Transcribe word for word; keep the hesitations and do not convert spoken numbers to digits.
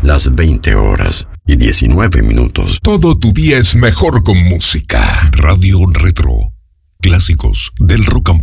las veinte horas y diecinueve minutos. Todo tu día es mejor con música. Radio Retro. Clásicos del rock and